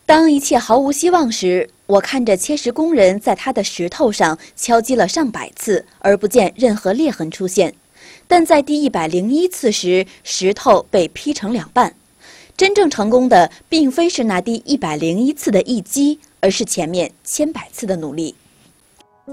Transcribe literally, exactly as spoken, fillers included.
当一切毫无希望时，我看着切石工人在他的石头上敲击了上百次，而不见任何裂痕出现。但在第一百零一次时，石头被劈成两半。真正成功的，并非是那第一百零一次的一击，而是前面千百次的努力。